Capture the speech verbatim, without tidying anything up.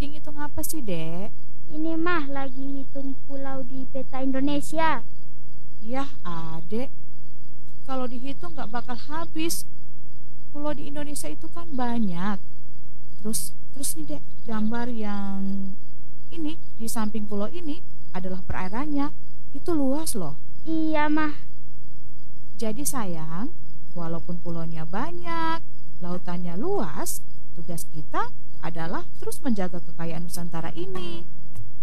lagi ngitung apa sih, Dek? Ini mah lagi ngitung pulau di peta Indonesia. Yah, Adek, kalau dihitung nggak bakal habis. Pulau di Indonesia itu kan banyak. Terus, terus nih, Dek, gambar yang ini di samping pulau ini adalah perairannya. Itu luas loh. Iya mah, Jadi sayang, walaupun pulaunya banyak, lautannya luas, tugas kita adalah terus menjaga kekayaan Nusantara ini.